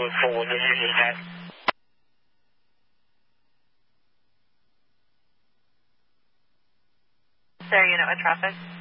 for the Union Jack. Sarah, unit with traffic.